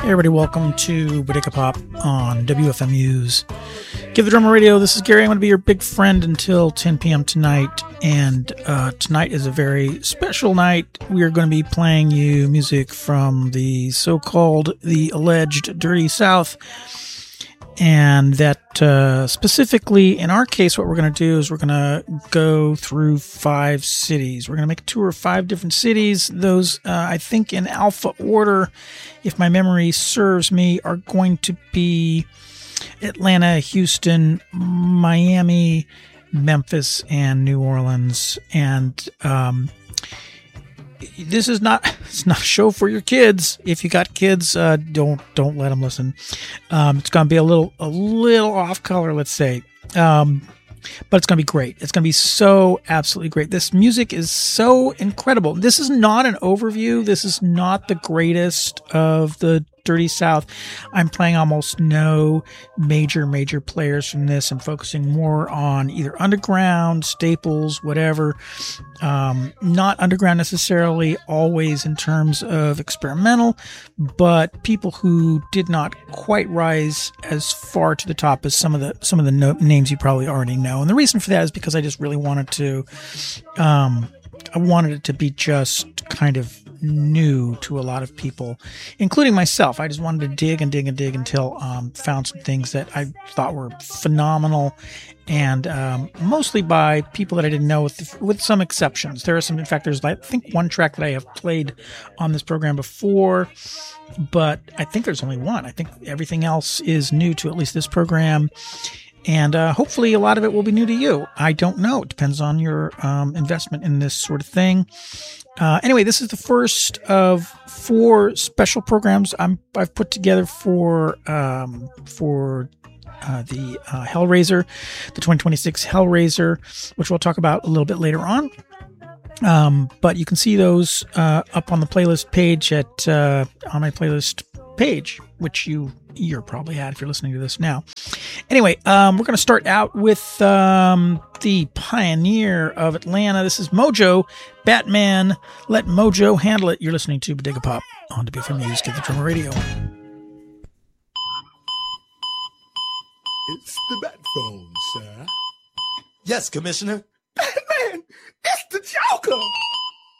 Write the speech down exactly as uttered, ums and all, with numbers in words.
Hey everybody, welcome to Bodega Pop on W F M U's Give the Drummer Radio. This is Gary. I'm going to be your big friend until ten p.m. tonight. And uh, tonight is a very special night. We are going to be playing you music from the so-called, the alleged Dirty South. And that uh, specifically, in our case, what we're going to do is we're going to go through five cities. We're going to make a tour of five different cities. Those, uh, I think in alpha order, if my memory serves me, are going to be Atlanta, Houston, Miami, Memphis, and New Orleans. And um, this is not it's not a show for your kids. If you got kids, uh, don't don't let them listen. Um, it's going to be a little a little off color, let's say. Um, but it's going to be great. It's going to be so absolutely great. This music is so incredible. This is not an overview. This is not the greatest of the Dirty South. I'm playing almost no major, major players from this and focusing more on either underground, staples, whatever. Um, not underground necessarily always in terms of experimental, but people who did not quite rise as far to the top as some of the some of the no- names you probably already know. And the reason for that is because I just really wanted to, um, I wanted it to be just kind of new to a lot of people, including myself. I just wanted to dig and dig and dig until um, found some things that I thought were phenomenal, and um, mostly by people that I didn't know, with, with some exceptions. There are some, in fact, there's I think one track that I have played on this program before, but I think there's only one. I think everything else is new to at least this program. And uh, hopefully a lot of it will be new to you. I don't know. It depends on your um, investment in this sort of thing. Uh, anyway, this is the first of four special programs I'm, I've put together for um, for uh, the uh, Hellraiser, the twenty twenty-six Hellraiser, which we'll talk about a little bit later on. Um, but you can see those uh, up on the playlist page at uh, on my playlist page, which you you're probably at if you're listening to this now. Anyway, um, we're going to start out with um, the pioneer of Atlanta. This is Mojo, Batman. Let Mojo handle it. You're listening to Bodega Pop on W F M U's Give the Drummer Radio. It's the Bat Phone, sir. Yes, Commissioner. Batman, it's the Joker.